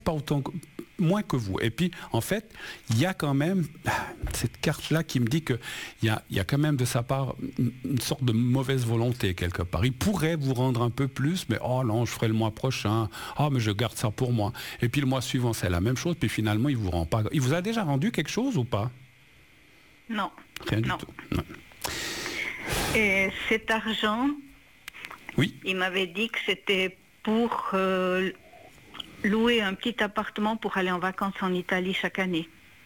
pas autant, moins que vous. Et puis, en fait, il y a quand même cette carte-là qui me dit qu'il y a quand même de sa part une sorte de mauvaise volonté quelque part. Il pourrait vous rendre un peu plus, mais oh non, je ferai le mois prochain. Ah, mais je garde ça pour moi. Et puis le mois suivant, c'est la même chose. Puis finalement, il vous rend pas. Il vous a déjà rendu quelque chose ou pas? Non. Rien du tout. Non. Et cet argent, oui. Il m'avait dit que c'était pour louer un petit appartement pour aller en vacances en Italie chaque année.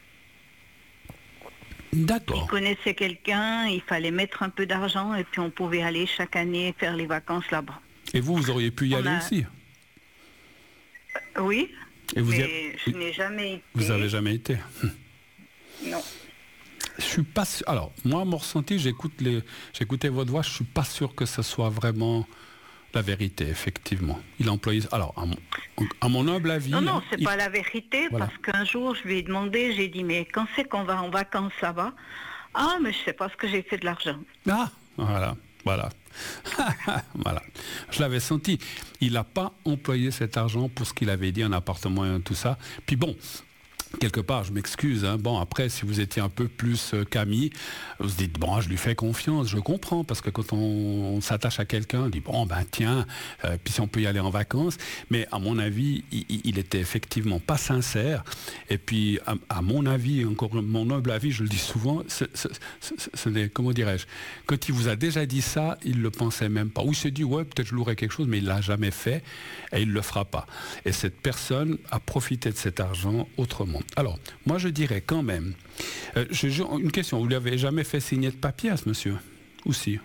D'accord. Il connaissait quelqu'un, il fallait mettre un peu d'argent et puis on pouvait aller chaque année faire les vacances là-bas. Et vous auriez pu y aller aussi? Oui, et vous mais je n'ai jamais été. Vous n'avez jamais été? Non. Je suis pas sûr. Alors, moi, mon ressenti, j'écoutais votre voix, je suis pas sûr que ce soit vraiment la vérité, effectivement. Il employait. Alors, à mon humble avis. Non, c'est pas la vérité, voilà. Parce qu'un jour, je lui ai demandé, j'ai dit, mais quand c'est qu'on va en vacances là-bas? Ah, mais je sais pas ce que j'ai fait de l'argent. Ah, voilà. Voilà. Je l'avais senti. Il n'a pas employé cet argent pour ce qu'il avait dit, un appartement et tout ça. Puis bon, quelque part, je m'excuse. Bon, après, si vous étiez un peu plus Camille, vous vous dites, bon, je lui fais confiance, je comprends, parce que quand on s'attache à quelqu'un, on dit, bon, ben tiens, puis si on peut y aller en vacances. Mais à mon avis, il était effectivement pas sincère. Et puis, à mon avis, encore mon humble avis, je le dis souvent, comment dirais-je, quand il vous a déjà dit ça, il le pensait même pas. Ou il s'est dit, ouais, peut-être je louerai quelque chose, mais il l'a jamais fait, et il le fera pas. Et cette personne a profité de cet argent autrement. Alors, moi je dirais quand même, une question, vous lui avez jamais fait signer de papier à ce monsieur? Ou si?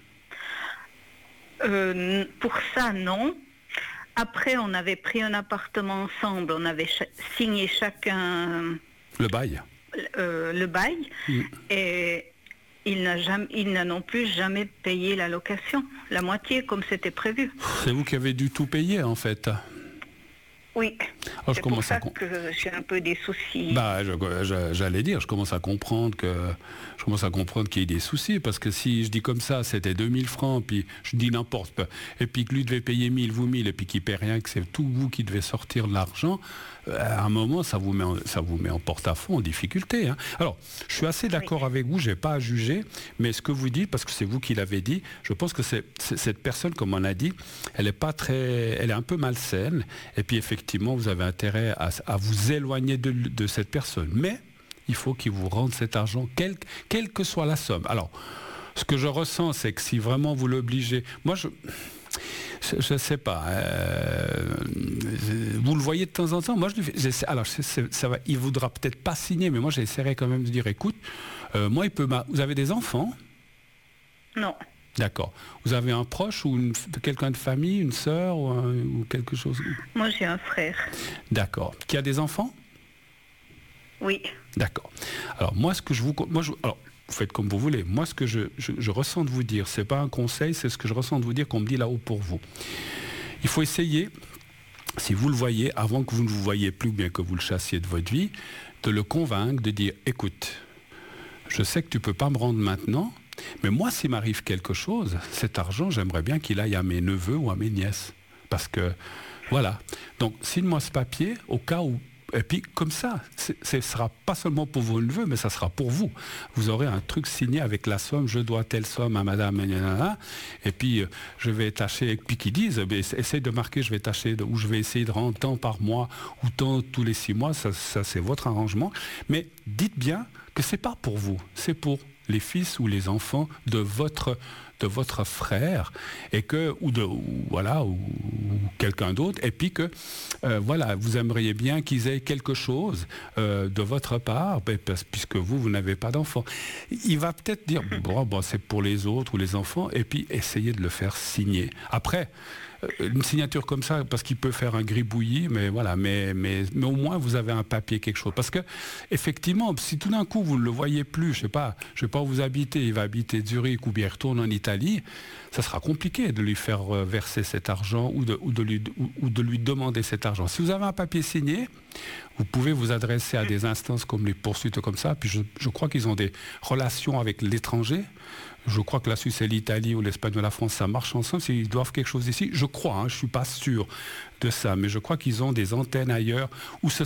Pour ça, non. Après, on avait pris un appartement ensemble, on avait signé chacun... Le bail? Le bail, et il n'a non plus jamais payé la location, la moitié comme c'était prévu. C'est vous qui avez dû tout payer en fait? Oui, alors, c'est pour ça que j'ai un peu des soucis. J'allais dire, je commence à comprendre qu'il y ait des soucis, parce que si je dis comme ça, c'était 2000 francs, puis je dis n'importe, et puis que lui devait payer 1000, vous 1000, et puis qu'il ne paie rien, que c'est tout vous qui devez sortir de l'argent, à un moment, ça vous met en porte-à-faux, en difficulté. Alors, je suis assez d'accord avec vous, je n'ai pas à juger, mais ce que vous dites, parce que c'est vous qui l'avez dit, je pense que cette personne, comme on a dit, elle est un peu malsaine, et puis effectivement, vous avez intérêt à vous éloigner de cette personne. Mais il faut qu'il vous rende cet argent, quelle que soit la somme. Alors, ce que je ressens, c'est que si vraiment vous l'obligez... Moi, je ne sais pas. Vous le voyez de temps en temps. Moi, alors, ça va, il ne voudra peut-être pas signer, mais moi, j'essaierai quand même de dire, écoute, moi, vous avez des enfants? Non. D'accord. Vous avez un proche ou quelqu'un de famille, une sœur ou quelque chose? Moi, j'ai un frère. D'accord. Qui a des enfants? Oui. D'accord. Alors, moi, alors, vous faites comme vous voulez. Moi, ce que je ressens de vous dire, c'est pas un conseil, c'est ce que je ressens de vous dire qu'on me dit là-haut pour vous. Il faut essayer, si vous le voyez, avant que vous ne vous voyez plus, bien que vous le chassiez de votre vie, de le convaincre, de dire, écoute, je sais que tu peux pas me rendre maintenant, mais moi, s'il m'arrive quelque chose, cet argent, j'aimerais bien qu'il aille à mes neveux ou à mes nièces. Parce que, voilà. Donc, signe-moi ce papier, au cas où... Et puis, comme ça, ce sera pas seulement pour vos neveux, mais ça sera pour vous. Vous aurez un truc signé avec la somme, je dois telle somme à madame, et puis je vais tâcher, puis qu'ils disent, essaye de marquer, je vais tâcher, ou je vais essayer de rendre tant par mois, ou tant tous les 6 mois, ça c'est votre arrangement. Mais dites bien que c'est pas pour vous, c'est pour les fils ou les enfants de votre frère, et que ou quelqu'un d'autre, et puis que vous aimeriez bien qu'ils aient quelque chose de votre part, puisque vous n'avez pas d'enfants. Il va peut-être dire bon, c'est pour les autres ou les enfants, et puis essayer de le faire signer. Après, une signature comme ça, parce qu'il peut faire un gribouillis, mais voilà, mais au moins vous avez un papier, quelque chose. Parce que effectivement, si tout d'un coup vous ne le voyez plus, je sais pas où vous habitez, il va habiter Zurich ou bien il retourne en Italie, ça sera compliqué de lui faire verser cet argent ou de lui demander cet argent. Si vous avez un papier signé, vous pouvez vous adresser à des instances comme les poursuites comme ça. Puis je crois qu'ils ont des relations avec l'étranger. Je crois que la Suisse et l'Italie ou l'Espagne ou la France, ça marche ensemble. S'ils doivent quelque chose ici, je crois, je ne suis pas sûr de ça, mais je crois qu'ils ont des antennes ailleurs où ce